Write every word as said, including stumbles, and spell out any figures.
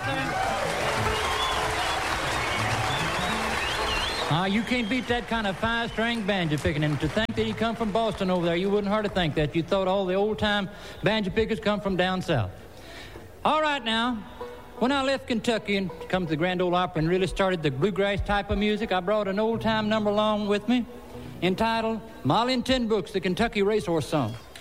Ah, uh, you can't beat that kind of five-string banjo picking. And to think that he come from Boston over there, you wouldn't hardly think that. You thought all the old-time banjo pickers come from down south. All right, now, when I left Kentucky and come to the Grand Ole Opry and really started the bluegrass type of music, I brought an old-time number along with me entitled Molly and Ten Brooks, the Kentucky Racehorse Song.